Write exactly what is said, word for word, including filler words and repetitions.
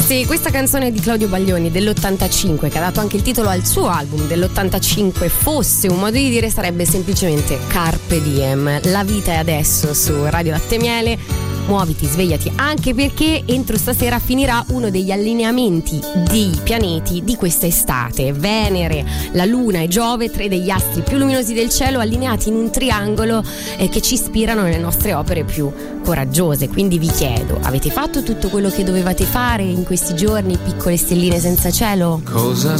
Se questa canzone di Claudio Baglioni dell'ottantacinque, che ha dato anche il titolo al suo album dell'ottantacinque, fosse un modo di dire, sarebbe semplicemente Carpe Diem. La vita è adesso su Radio Latte Miele. Muoviti, svegliati, anche perché entro stasera finirà uno degli allineamenti dei pianeti di questa estate. Venere, la Luna e Giove, tre degli astri più luminosi del cielo, allineati in un triangolo eh, che ci ispirano nelle nostre opere più coraggiose. Quindi vi chiedo, avete fatto tutto quello che dovevate fare in questi giorni, piccole stelline senza cielo? Cosa